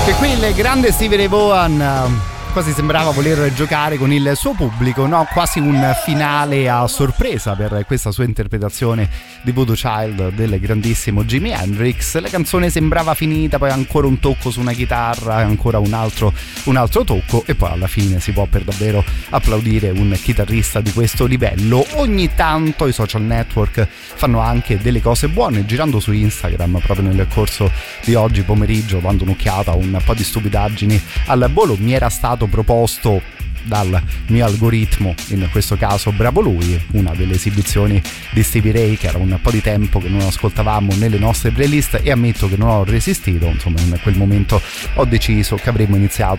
Qui il grande Stevie Ray Vaughan quasi sembrava voler giocare con il suo pubblico, no? Quasi un finale a sorpresa per questa sua interpretazione di Voodoo Child del grandissimo Jimi Hendrix. La canzone sembrava finita, poi ancora un tocco su una chitarra, ancora un altro tocco, e poi alla fine si può per davvero applaudire un chitarrista di questo livello. Ogni tanto i social network fanno anche delle cose buone. Girando su Instagram proprio nel corso di oggi pomeriggio, dando un'occhiata a un po' di stupidaggini al volo, mi era stato proposto dal mio algoritmo, in questo caso bravo lui, una delle esibizioni di Stevie Ray che era un po' di tempo che non ascoltavamo nelle nostre playlist, e ammetto che non ho resistito. Insomma, in quel momento ho deciso che avremmo iniziato